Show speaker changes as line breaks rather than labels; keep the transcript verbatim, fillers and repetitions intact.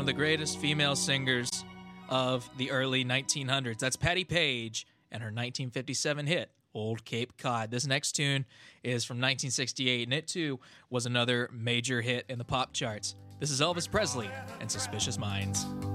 one of the greatest female singers of the early nineteen hundreds. That's Patti Page and her nineteen fifty-seven hit, Old Cape Cod. This next tune is from nineteen sixty-eight, and it too was another major hit in the pop charts. This is Elvis Presley and Suspicious Minds.